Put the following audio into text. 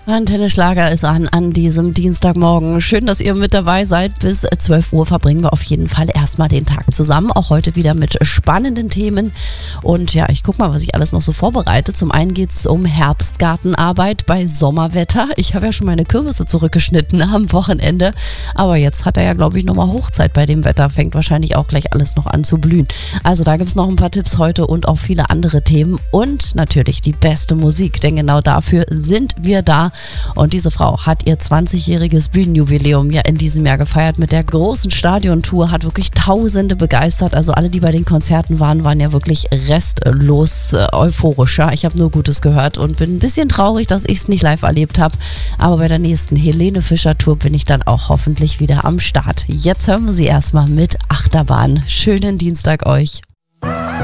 Antenne Schlager ist an diesem Dienstagmorgen. Schön, dass ihr mit dabei seid. Bis 12 Uhr verbringen wir auf jeden Fall erstmal den Tag zusammen. Auch heute wieder mit spannenden Themen. Und ja, ich guck mal, was ich alles noch so vorbereite. Zum einen geht es um Herbstgartenarbeit bei Sommerwetter. Ich habe ja schon meine Kürbisse zurückgeschnitten am Wochenende. Aber jetzt hat er ja, glaube ich, nochmal Hochzeit bei dem Wetter. Fängt wahrscheinlich auch gleich alles noch an zu blühen. Also da gibt es noch ein paar Tipps heute und auch viele andere Themen. Und natürlich die beste Musik. Denn genau dafür sind wir da. Und diese Frau hat ihr 20-jähriges Bühnenjubiläum ja in diesem Jahr gefeiert mit der großen Stadiontour, hat wirklich Tausende begeistert. Also alle, die bei den Konzerten waren ja wirklich restlos euphorisch. Ja. Ich habe nur Gutes gehört und bin ein bisschen traurig, dass ich es nicht live erlebt habe. Aber bei der nächsten Helene Fischer Tour bin ich dann auch hoffentlich wieder am Start. Jetzt hören wir sie erstmal mit Achterbahn. Schönen Dienstag euch.